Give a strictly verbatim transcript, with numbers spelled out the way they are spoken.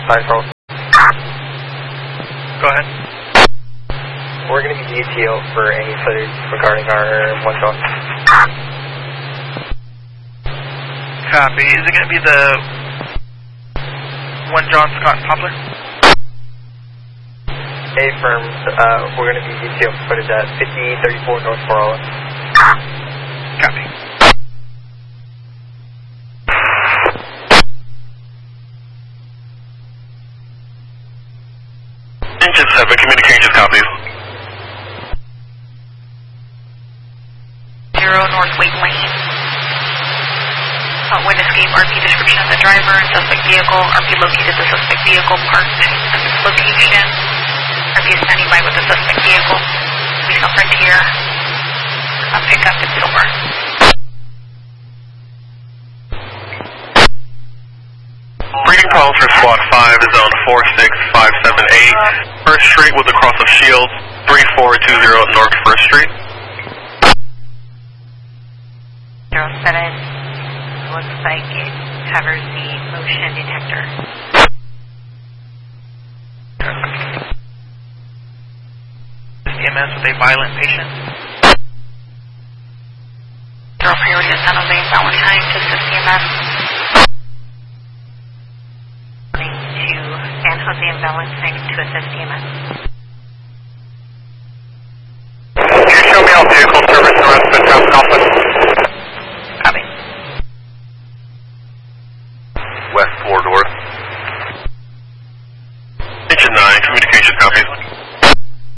Sorry, Carl. Go ahead. We're going to be D T O for any footage regarding our one John. Copy. Is it going to be the one John Scott Poplar? A firm, uh, we're going to be D T O for footage at fifty thirty-four North Corolla. Copy. Engine seven, communications copies. Zero North Wake Lane. Uh, wind escape, R P description of the driver and suspect vehicle. R P located the suspect vehicle parked at this location. R P is standing by with the suspect vehicle. Police on Frontier. Uh, pick up in Silver. Reading calls for Squad five is on four six five seven eight, First Street with the cross of Shields, three four two zero North First Street. Zero seven. Looks like it covers the motion detector. C M S with a violent patient. Zero priority to San Jose and Valentine to assist C M S. To San Jose and Valentine to assist C M S. Can you show me out vehicle